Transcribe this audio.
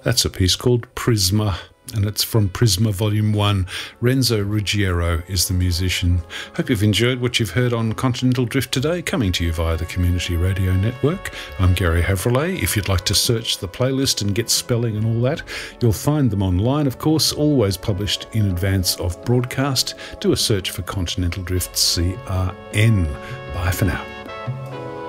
That's a piece called Prisma, and it's from Prisma Volume 1. Renzo Ruggiero is the musician. Hope you've enjoyed what you've heard on Continental Drift today, coming to you via the Community Radio Network. I'm Gary Havrilay. If you'd like to search the playlist and get spelling and all that, you'll find them online, of course, always published in advance of broadcast. Do a search for Continental Drift CRN. Bye for now.